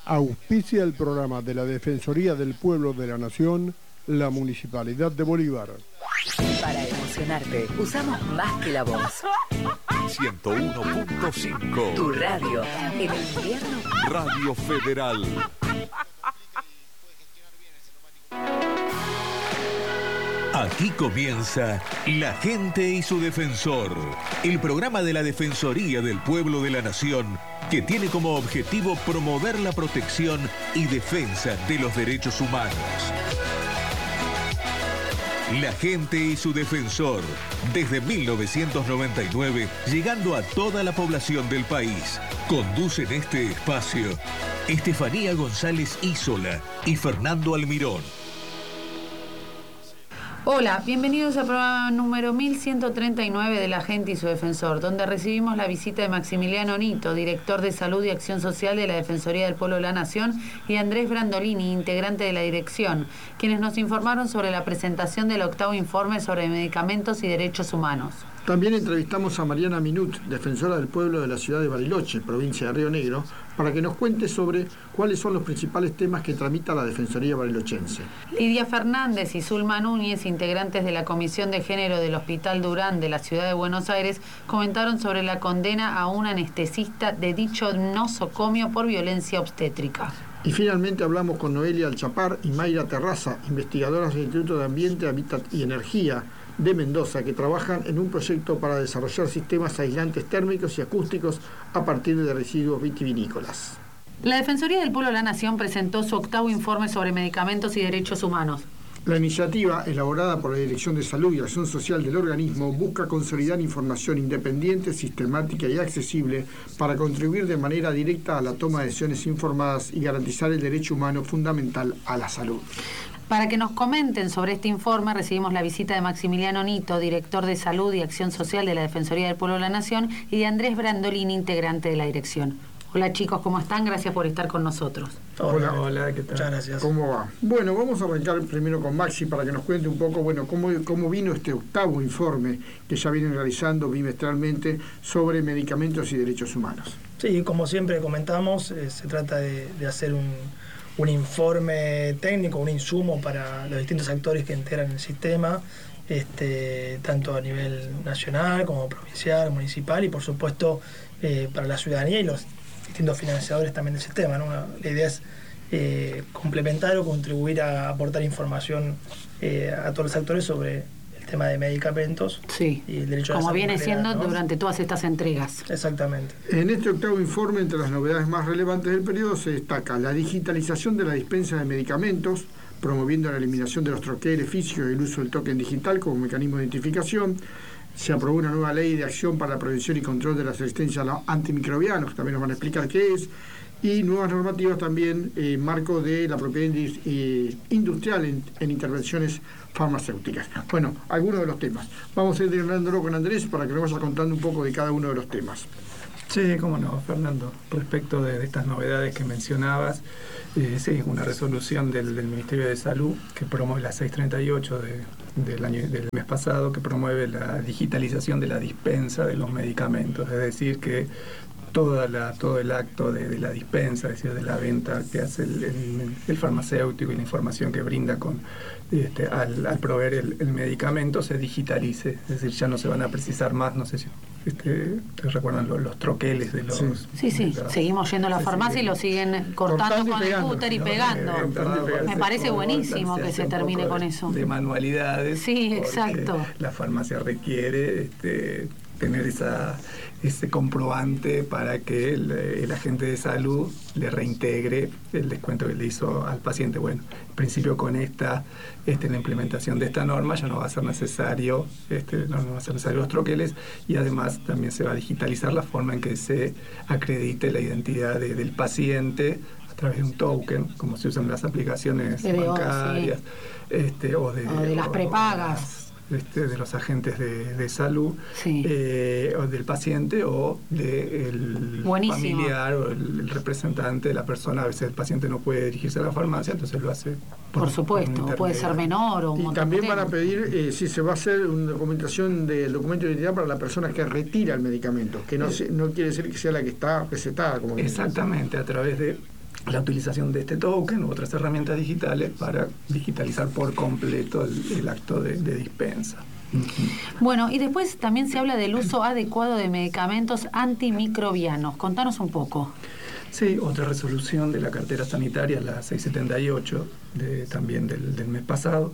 Auspicia el programa de la Defensoría del Pueblo de la Nación, la Municipalidad de Bolívar. Para emocionarte, usamos más que la voz. 101.5. Tu radio. En el invierno. Radio Federal. Aquí comienza La Gente y su Defensor, el programa de la Defensoría del Pueblo de la Nación, que tiene como objetivo promover la protección y defensa de los derechos humanos. La Gente y su Defensor, desde 1999, llegando a toda la población del país. Conducen este espacio Estefanía González Isola y Fernando Almirón. Hola, bienvenidos al programa número 1139 de La Gente y su Defensor, donde recibimos la visita de Maximiliano Nito, director de Salud y Acción Social de la Defensoría del Pueblo de la Nación, y Andrés Brandolini, integrante de la dirección, quienes nos informaron sobre la presentación del 8º informe sobre medicamentos y derechos humanos. También entrevistamos a Mariana Minut, defensora del pueblo de la ciudad de Bariloche, provincia de Río Negro, para que nos cuente sobre cuáles son los principales temas que tramita la Defensoría barilochense. Lidia Fernández y Zulma Núñez, integrantes de la Comisión de Género del Hospital Durán de la ciudad de Buenos Aires, comentaron sobre la condena a un anestesista de dicho nosocomio por violencia obstétrica. Y finalmente hablamos con Noelia Alchapar y Mayra Terraza, investigadoras del Instituto de Ambiente, Hábitat y Energía de Mendoza, que trabajan en un proyecto para desarrollar sistemas aislantes térmicos y acústicos a partir de residuos vitivinícolas. La Defensoría del Pueblo de la Nación presentó su 8º informe sobre medicamentos y derechos humanos. La iniciativa, elaborada por la Dirección de Salud y Acción Social del organismo, busca consolidar información independiente, sistemática y accesible para contribuir de manera directa a la toma de decisiones informadas y garantizar el derecho humano fundamental a la salud. Para que nos comenten sobre este informe, recibimos la visita de Maximiliano Nito, director de Salud y Acción Social de la Defensoría del Pueblo de la Nación, y de Andrés Brandolini, integrante de la dirección. Hola chicos, ¿cómo están? Gracias por estar con nosotros. Hola, ¿qué tal? Muchas gracias. ¿Cómo va? Bueno, vamos a arrancar primero con Maxi para que nos cuente un poco, cómo vino este 8º informe que ya vienen realizando bimestralmente sobre medicamentos y derechos humanos. Sí, como siempre comentamos, se trata de hacer un informe técnico, un insumo para los distintos actores que integran el sistema, tanto a nivel nacional como provincial, municipal y por supuesto para la ciudadanía y los distintos financiadores también del sistema, ¿no? La idea es complementar o contribuir a aportar información a todos los actores sobre el tema de medicamentos, sí, y el derecho a la como salud viene general, siendo, ¿no? durante todas estas entregas. Exactamente. En este 8º informe, entre las novedades más relevantes del periodo, se destaca la digitalización de la dispensa de medicamentos, promoviendo la eliminación de los troqueles físicos y el uso del token digital como mecanismo de identificación. Se aprobó una nueva ley de acción para la prevención y control de la resistencia a los antimicrobianos, que también nos van a explicar qué es, y nuevas normativas también en marco de la propiedad industrial en intervenciones farmacéuticas. Bueno, algunos de los temas. Vamos a ir hablándolo con Andrés para que nos vaya contando un poco de cada uno de los temas. Sí, cómo no, Fernando. Respecto de estas novedades que mencionabas, sí, una resolución del Ministerio de Salud que promueve la 638 del mes pasado, que promueve la digitalización de la dispensa de los medicamentos, es decir, que todo el acto de la dispensa, es decir, de la venta que hace el farmacéutico y la información que brinda al proveer el medicamento se digitalice, es decir, ya no se van a precisar más, no sé si ¿te recuerdan los troqueles de los...? Sí, seguimos yendo a la farmacia y lo siguen cortando con el cúter y pegando. Me parece buenísimo que se termine con eso. De manualidades. Sí, exacto. La farmacia requiere tener ese comprobante para que el agente de salud le reintegre el descuento que le hizo al paciente. Bueno, en principio con la implementación de esta norma ya no va a ser necesario los troqueles, y además también se va a digitalizar la forma en que se acredite la identidad del paciente a través de un token, como se usan en las aplicaciones bancarias, sí. o de las prepagas. De los agentes de salud, sí. O del paciente o del familiar o el representante de la persona. A veces el paciente no puede dirigirse a la farmacia, entonces lo hace por supuesto, puede ser menor o un montón. Y también van a pedir si se va a hacer una documentación del documento de identidad para la persona que retira el medicamento, que no quiere decir que sea la que está recetada. Exactamente, a través de la utilización de este token u otras herramientas digitales para digitalizar por completo el acto de dispensa. Bueno, y después también se habla del uso adecuado de medicamentos antimicrobianos. Contanos un poco. Sí, otra resolución de la cartera sanitaria, la 678, también del mes pasado,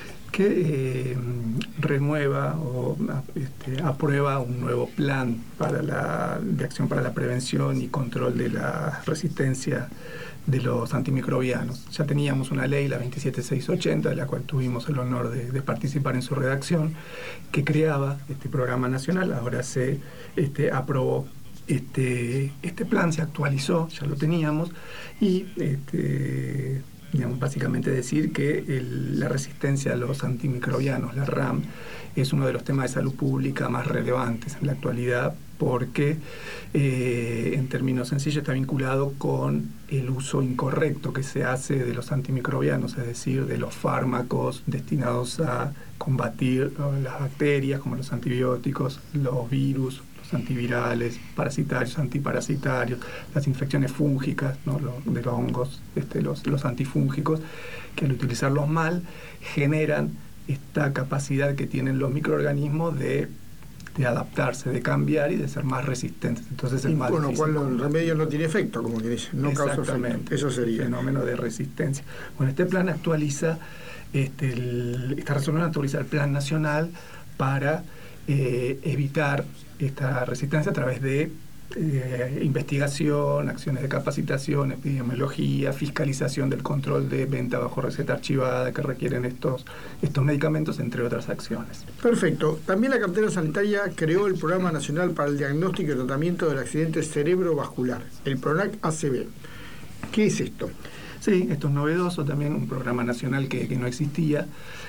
que renueva o aprueba un nuevo plan de acción para la prevención y control de la resistencia de los antimicrobianos. Ya teníamos una ley, la 27680, de la cual tuvimos el honor de participar en su redacción, que creaba este programa nacional. Ahora se aprobó este plan, se actualizó, ya lo teníamos, y básicamente decir que la resistencia a los antimicrobianos, la RAM, es uno de los temas de salud pública más relevantes en la actualidad, porque en términos sencillos está vinculado con el uso incorrecto que se hace de los antimicrobianos, es decir, de los fármacos destinados a combatir las bacterias, como los antibióticos, los virus, antivirales, parasitarios, antiparasitarios, las infecciones fúngicas, ¿no? De los hongos, los antifúngicos, que al utilizarlos mal generan esta capacidad que tienen los microorganismos de adaptarse, de cambiar y de ser más resistentes. Entonces es más difícil. Con lo cual el remedio no tiene efecto, como que dice, no causa efecto. Eso sería el fenómeno de resistencia. Bueno, este plan actualiza, esta resolución actualiza el plan nacional para evitar esta resistencia a través de investigación, acciones de capacitación, epidemiología, fiscalización del control de venta bajo receta archivada que requieren estos medicamentos, entre otras acciones. Perfecto. También la cartera sanitaria creó el Programa Nacional para el Diagnóstico y Tratamiento del Accidente Cerebrovascular, el PRONAC-ACV. ¿Qué es esto? Sí, esto es novedoso, también un programa nacional que no existía.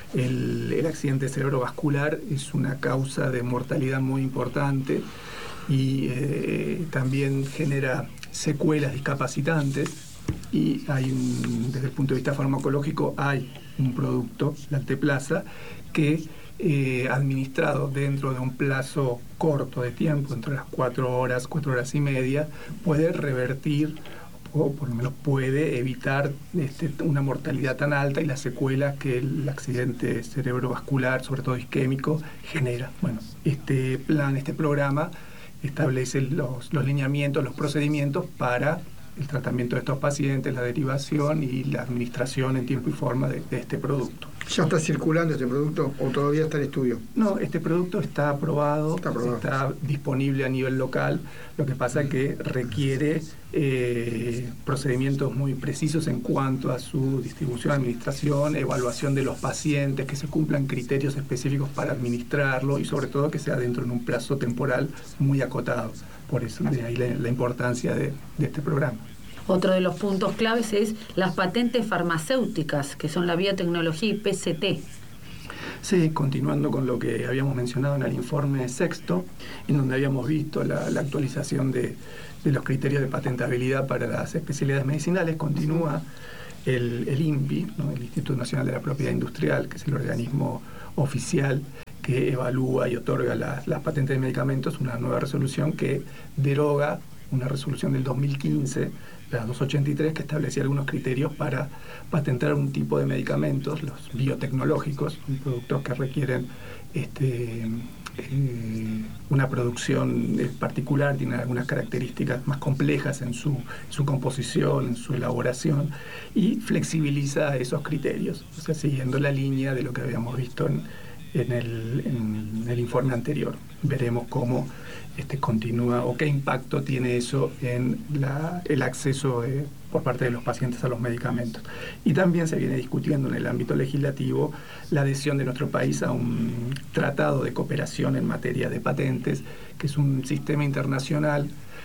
El accidente cerebrovascular es una causa de mortalidad muy importante y también genera secuelas discapacitantes, y desde el punto de vista farmacológico hay un producto, la Alteplasa, que administrado dentro de un plazo corto de tiempo, entre las 4 horas y media, puede revertir o por lo menos puede evitar una mortalidad tan alta y las secuelas que el accidente cerebrovascular, sobre todo isquémico, genera. Bueno, este programa establece los lineamientos, los procedimientos para el tratamiento de estos pacientes, la derivación y la administración en tiempo y forma de este producto. ¿Ya está circulando este producto o todavía está en estudio? No, este producto está aprobado, está disponible a nivel local. Lo que pasa es que requiere procedimientos muy precisos en cuanto a su distribución, administración, evaluación de los pacientes, que se cumplan criterios específicos para administrarlo y sobre todo que sea dentro de un plazo temporal muy acotado. Por eso de ahí la importancia de este programa. Otro de los puntos claves es las patentes farmacéuticas, que son la biotecnología y PCT. Sí, continuando con lo que habíamos mencionado en el informe sexto, en donde habíamos visto la actualización de los criterios de patentabilidad para las especialidades medicinales, continúa el INPI, ¿no? El Instituto Nacional de la Propiedad Industrial, que es el organismo oficial que evalúa y otorga las patentes de medicamentos, una nueva resolución que deroga una resolución del 2015, la 283, que establecía algunos criterios para patentar un tipo de medicamentos, los biotecnológicos, productos que requieren una producción particular, tienen algunas características más complejas en su composición, en su elaboración, y flexibiliza esos criterios, o sea, siguiendo la línea de lo que habíamos visto en el informe anterior. Veremos cómo continúa o qué impacto tiene eso en el acceso por parte de los pacientes a los medicamentos. Y también se viene discutiendo en el ámbito legislativo la adhesión de nuestro país a un tratado de cooperación en materia de patentes, que es un sistema internacional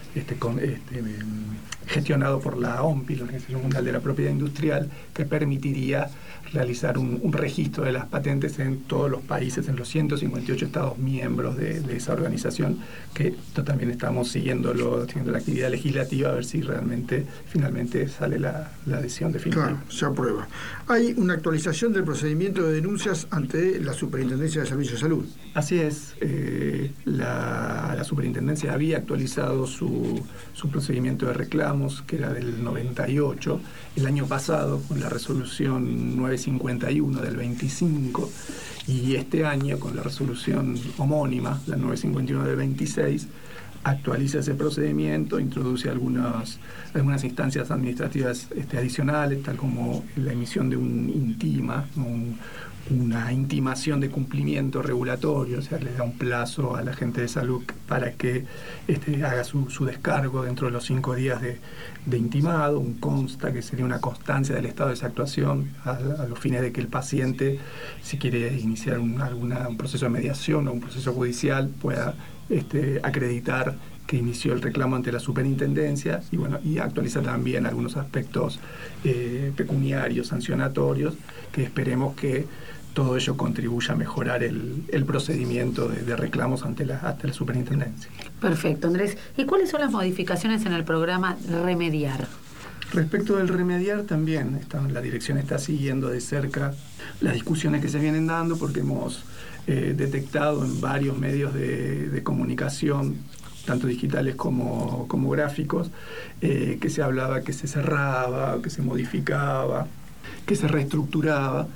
gestionado por la OMPI, la Organización Mundial de la Propiedad Industrial, que permitiría realizar un registro de las patentes en todos los países, en los 158 estados miembros de esa organización, que esto también estamos siguiendo la actividad legislativa, a ver si finalmente sale la adhesión definitiva. Claro, se aprueba. Hay una actualización del procedimiento de denuncias ante la Superintendencia de Servicios de Salud. Así es, la Superintendencia había actualizado su su procedimiento de reclamos, que era del 98, el año pasado con la resolución 951 del 25, y este año con la resolución homónima, la 951 del 26, actualiza ese procedimiento, introduce algunas instancias administrativas adicionales, tal como la emisión de un intima, una intimación de cumplimiento regulatorio, o sea, le da un plazo al agente de salud para que haga su descargo dentro de los 5 días de intimado, un consta, que sería una constancia del estado de esa actuación a los fines de que el paciente, si quiere iniciar un proceso de mediación o un proceso judicial, pueda acreditar que inició el reclamo ante la superintendencia, y actualiza también algunos aspectos pecuniarios, sancionatorios, que esperemos que todo ello contribuya a mejorar el procedimiento de reclamos ante la superintendencia. Perfecto, Andrés. ¿Y cuáles son las modificaciones en el programa Remediar? Respecto del Remediar, también la dirección está siguiendo de cerca las discusiones que se vienen dando, porque hemos detectado en varios medios de comunicación, tanto digitales como gráficos, que se hablaba que se cerraba, que se modificaba, que se reestructuraba.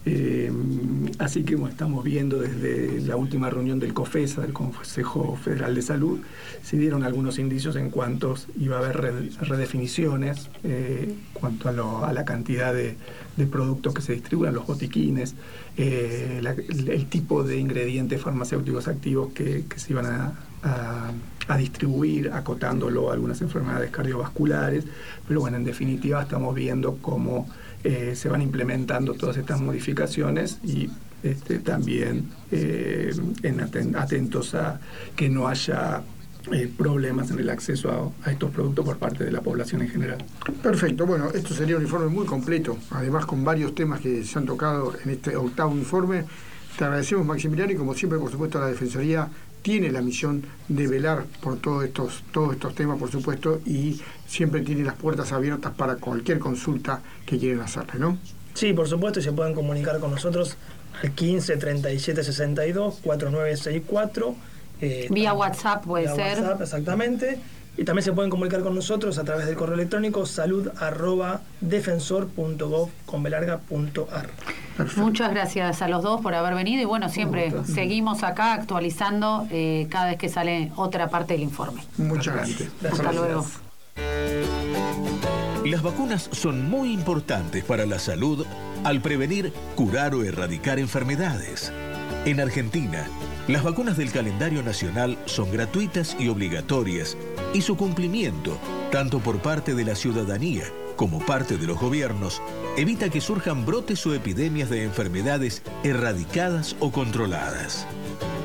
Así que estamos viendo desde la última reunión del COFESA, del Consejo Federal de Salud, se dieron algunos indicios en cuanto iba a haber redefiniciones, cuanto a la cantidad de productos que se distribuyen, los botiquines, el tipo de ingredientes farmacéuticos activos que se iban a distribuir, acotándolo a algunas enfermedades cardiovasculares. Pero bueno, en definitiva estamos viendo cómo se van implementando todas estas modificaciones, y también atentos a que no haya problemas en el acceso a estos productos por parte de la población en general. Perfecto, bueno, esto sería un informe muy completo, además con varios temas que se han tocado en este 8º informe. Te agradecemos, Maximiliano, y como siempre, por supuesto, la Defensoría tiene la misión de velar por todos estos temas, por supuesto, y siempre tiene las puertas abiertas para cualquier consulta que quieran hacerle, ¿no? Sí, por supuesto, y se pueden comunicar con nosotros al 15 37 62 4964. Vía WhatsApp puede ser. WhatsApp, exactamente. Y también se pueden comunicar con nosotros a través del correo electrónico salud@defensor.gov.ar. Muchas gracias a los dos por haber venido, y bueno, siempre seguimos acá actualizando cada vez que sale otra parte del informe. Muchas gracias. Hasta luego. Las vacunas son muy importantes para la salud al prevenir, curar o erradicar enfermedades. En Argentina, las vacunas del calendario nacional son gratuitas y obligatorias, y su cumplimiento, tanto por parte de la ciudadanía como parte de los gobiernos, evita que surjan brotes o epidemias de enfermedades erradicadas o controladas.